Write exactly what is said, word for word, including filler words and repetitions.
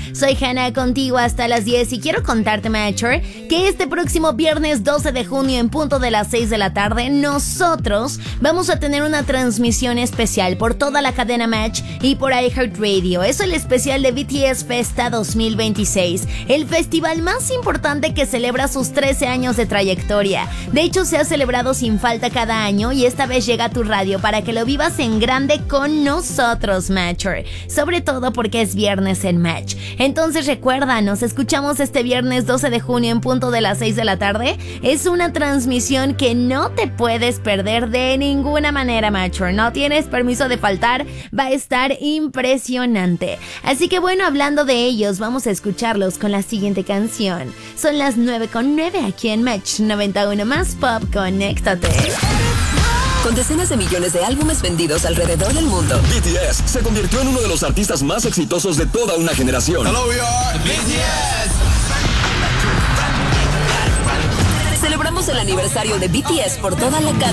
Soy Hannah contigo hasta las diez y quiero contarte, Matcher, que este próximo viernes doce de junio en punto de las seis de la tarde, nosotros vamos a tener una transmisión especial por toda la cadena Match y por iHeartRadio. Es el especial de B T S Festa dos mil veintiséis, el festival más importante que celebra sus trece años de trayectoria. De hecho, se ha celebrado sin falta cada año y esta vez llega a tu radio para que lo vivas en grande con nosotros, Matcher. Sobre todo porque es viernes en Match. Entonces recuerda, nos escuchamos este viernes doce de junio en punto de las seis de la tarde. Es una transmisión que no te puedes perder de ninguna manera, Matcher. No tienes permiso de faltar, va a estar impresionante. Así que bueno, hablando de ellos, vamos a escucharlos con la siguiente canción. Son las nueve con nueve aquí en Match noventa y uno más Pop. Conéctate. Con decenas de millones de álbumes vendidos alrededor del mundo, B T S se convirtió en uno de los artistas más exitosos de toda una generación. Hello, we are B T S. Celebramos el aniversario de B T S por toda la cadena.